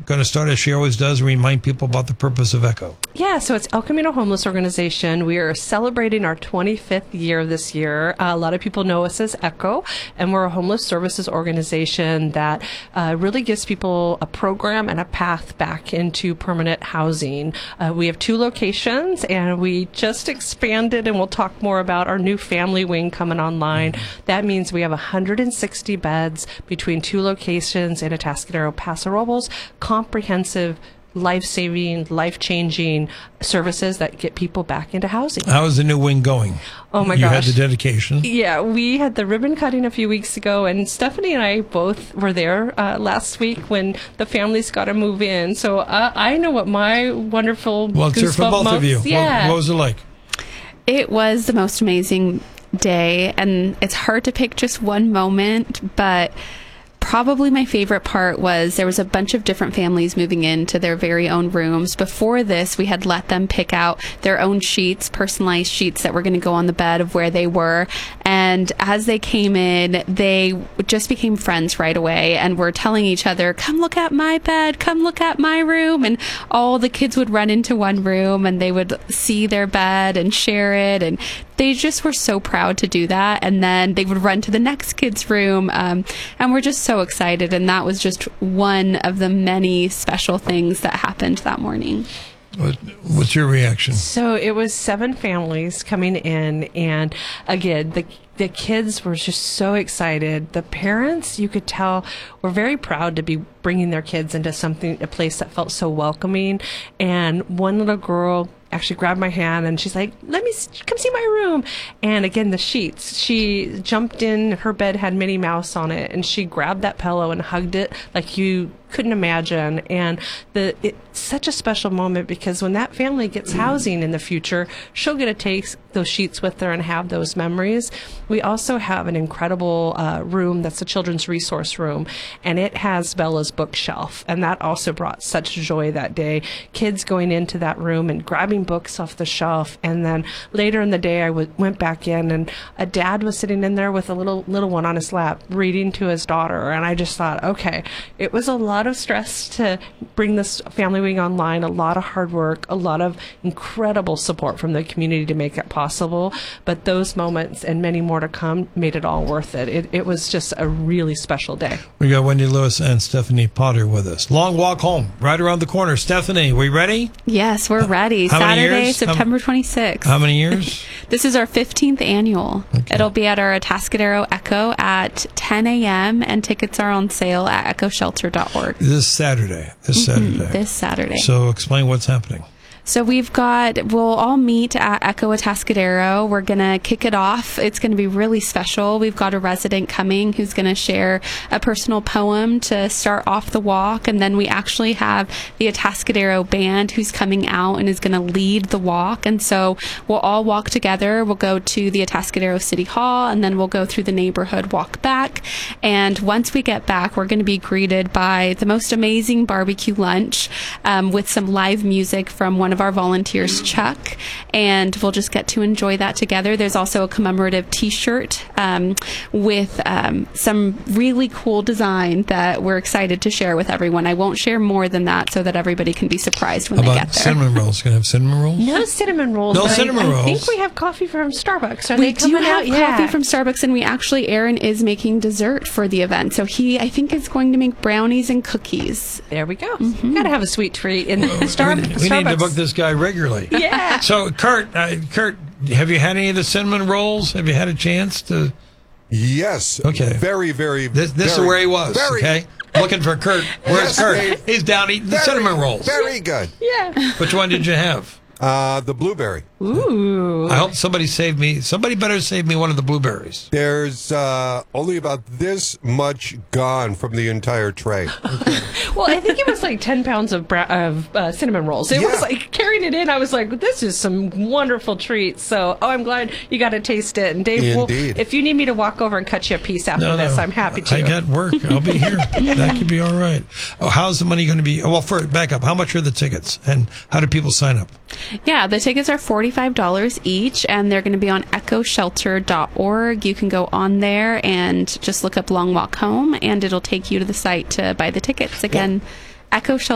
going to start, as she always does, remind people about the purpose of ECHO. Yeah, so it's El Camino Homeless Organization. We are celebrating our 25th year this year. A lot of people know us as ECHO, and we're a homeless services organization that really gives people a program and a path back into permanent housing. We have 2 locations, and we just expanded, and we'll talk more about our new family wing coming online. That means we have 160 beds between 2 locations in Atascadero, Paso Robles, comprehensive, life-saving, life-changing services that get people back into housing. How is the new wing going? Oh my gosh. You had the dedication. Yeah, we had the ribbon cutting a few weeks ago, and Stephanie and I both were there last week when the families got to move in. So I know what my wonderful Well, it's here for both of you. Yeah. What was it like? It was the most amazing day, and it's hard to pick just one moment, but probably my favorite part was there was a bunch of different families moving into their very own rooms. Before this, we had let them pick out their own sheets, personalized sheets that were going to go on the bed of where they were. And as they came in, they just became friends right away and were telling each other, come look at my bed, come look at my room. And all the kids would run into one room and they would see their bed and share it. And they just were so proud to do that. And then they would run to the next kid's room. And we're just so excited. And that was just one of the many special things that happened that morning. What's your reaction? So it was 7 families coming in, and again, the kids were just so excited. The parents, you could tell, were very proud to be bringing their kids into a place that felt so welcoming. And one little girl actually grabbed my hand and she's like, let me come see my room. And again, the sheets, she jumped in, her bed had Minnie Mouse on it, and she grabbed that pillow and hugged it like you couldn't imagine. And it's such a special moment because when that family gets housing in the future, she'll get to take those sheets with her and have those memories. We also have an incredible room that's a children's resource room, and it has Bella's bookshelf, and that also brought such joy that day. Kids going into that room and grabbing books off the shelf. And then later in the day, I went back in, and a dad was sitting in there with a little one on his lap reading to his daughter. And I just thought, okay, it was a lot of stress to bring this family wing online, a lot of hard work, a lot of incredible support from the community to make it possible. But those moments and many more to come made it all worth it. It was just a really special day. We got Wendy Lewis and Stephanie Potter with us. Long walk home, right around the corner. Stephanie, we ready? Yes, we're ready. Saturday, September 26th. How many years? This is our 15th annual. Okay. It'll be at our Atascadero Echo at 10 a.m. and tickets are on sale at echoshelter.org. This Saturday. This Saturday. So explain what's happening. So we'll all meet at Echo Atascadero. We're going to kick it off. It's going to be really special. We've got a resident coming who's going to share a personal poem to start off the walk. And then we actually have the Atascadero band who's coming out and is going to lead the walk. And so we'll all walk together. We'll go to the Atascadero City Hall, and then we'll go through the neighborhood, walk back. And once we get back, we're going to be greeted by the most amazing barbecue lunch with some live music from one of our volunteers, Chuck, and we'll just get to enjoy that together. There's also a commemorative t-shirt with some really cool design that we're excited to share with everyone. I won't share more than that so that everybody can be surprised when they get there. Cinnamon rolls? Going to have cinnamon rolls? No cinnamon rolls. No cinnamon rolls. I think we have coffee from Starbucks. Are we they coming out? We do have coffee from Starbucks, and Aaron is making dessert for the event. So I think is going to make brownies and cookies. There we go. Got to have a sweet treat in Starbucks. We need to book this guy regularly. Yeah. So, Kurt, have you had any of the cinnamon rolls? Have you had a chance to? Yes. Okay. Very, very. This is where he was. Okay. Looking for Kurt. Where's Kurt? He's down eating the cinnamon rolls. Very good. Yeah. Which one did you have? The blueberry. Ooh. I hope somebody saved me. Somebody better save me one of the blueberries. There's only about this much gone from the entire tray. Well, I think it was like 10 pounds of cinnamon rolls. It was like carrying it in. I was like, this is some wonderful treats. So, I'm glad you got to taste it. And Dave, if you need me to walk over and cut you a piece after this, I'm happy to. I got work. I'll be here. That could be all right. Oh, how's the money going to be? Well, first, back up. How much are the tickets? And how do people sign up? Yeah, the tickets are $45 each, and they're going to be on echoshelter.org. You can go on there and just look up Long Walk Home, and it'll take you to the site to buy the tickets. Again, Echo Shelter.